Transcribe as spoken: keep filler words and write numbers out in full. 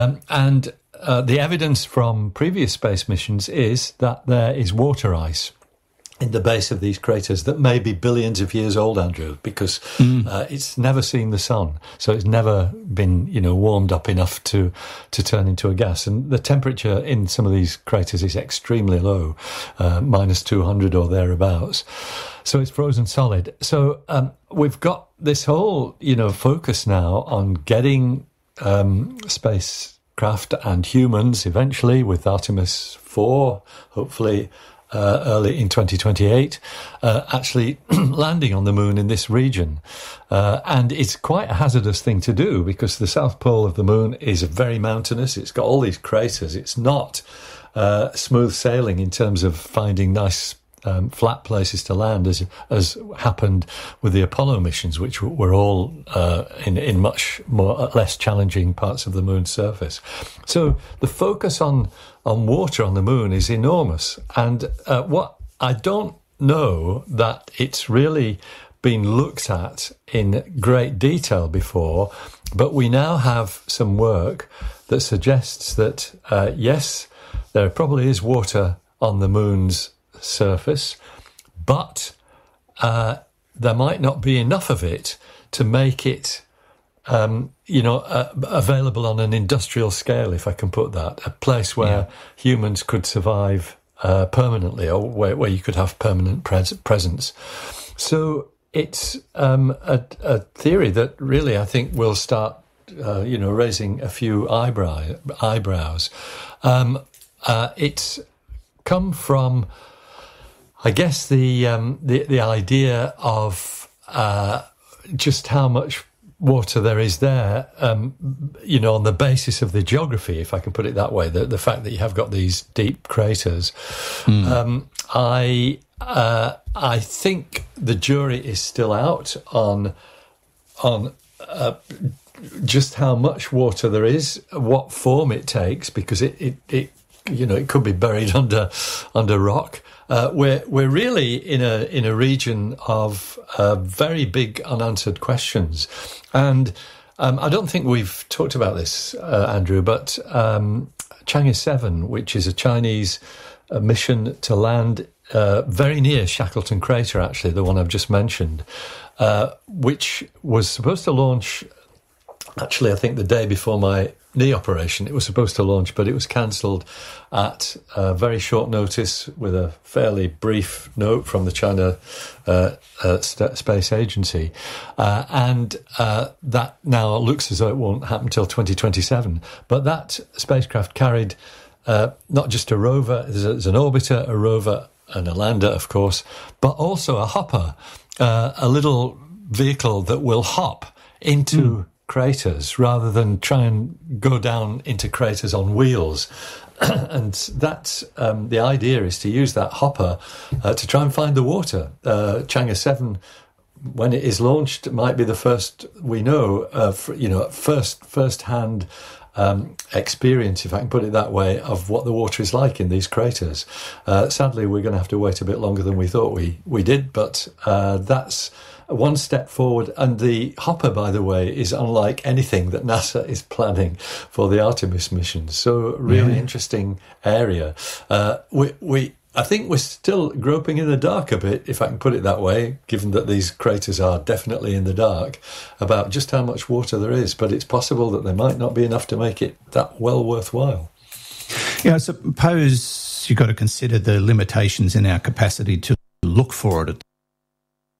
and uh, the evidence from previous space missions is that there is water ice in the base of these craters that may be billions of years old, Andrew, because mm. uh, it's never seen the sun. So it's never been, you know, warmed up enough to, to turn into a gas. And the temperature in some of these craters is extremely low, uh, minus two hundred or thereabouts. So it's frozen solid. So um, we've got this whole, you know, focus now on getting um, spacecraft and humans eventually with Artemis four, hopefully, Uh, early in twenty twenty-eight, uh, actually landing on the moon in this region. Uh, and it's quite a hazardous thing to do because the south pole of the moon is very mountainous. It's got all these craters. It's not uh, smooth sailing in terms of finding nice um, flat places to land, as as happened with the Apollo missions, which were all uh, in, in much more less challenging parts of the moon's surface. So the focus on on water on the moon is enormous. And uh, what I don't know that it's really been looked at in great detail before, but we now have some work that suggests that, uh, yes, there probably is water on the moon's surface, but uh, there might not be enough of it to make it Um, you know, uh, available on an industrial scale, if I can put that, a place where yeah. humans could survive uh, permanently, or where, where you could have permanent pres- presence. So it's um, a, a theory that really I think will start, uh, you know, raising a few eyebrow, eyebrows. Um, uh, it's come from, I guess, the um, the, the idea of uh, just how much water there is there, um, you know, on the basis of the geography, if I can put it that way, the, the fact that you have got these deep craters. Mm. Um, I uh, I think the jury is still out on on uh, just how much water there is, what form it takes, because it, it, it you know, it could be buried under under rock. Uh, we're we're really in a in a region of uh, very big unanswered questions, and um, I don't think we've talked about this, uh, Andrew. But um, Chang'e seven, which is a Chinese uh, mission to land uh, very near Shackleton Crater, actually the one I've just mentioned, uh, which was supposed to launch. Actually, I think the day before my knee operation, it was supposed to launch, but it was cancelled at uh, very short notice with a fairly brief note from the China uh, uh, St- Space Agency. Uh, and uh, that now looks as though it won't happen until twenty twenty-seven. But that spacecraft carried uh, not just a rover, there's, a, there's an orbiter, a rover, and a lander, of course, but also a hopper, uh, a little vehicle that will hop into mm. craters rather than try and go down into craters on wheels. And that's um, the idea is to use that hopper uh, to try and find the water. Uh, Chang'e seven, when it is launched, might be the first we know, uh, for, you know, first first-hand um, experience, if I can put it that way, of what the water is like in these craters. Uh, sadly, we're going to have to wait a bit longer than we thought we, we did, but uh, that's one step forward. And the hopper, by the way, is unlike anything that NASA is planning for the Artemis missions. So really yeah. interesting area. Uh, we, we, I think we're still groping in the dark a bit, if I can put it that way, given that these craters are definitely in the dark, about just how much water there is. But it's possible that there might not be enough to make it that well worthwhile. Yeah, I suppose you've got to consider the limitations in our capacity to look for it at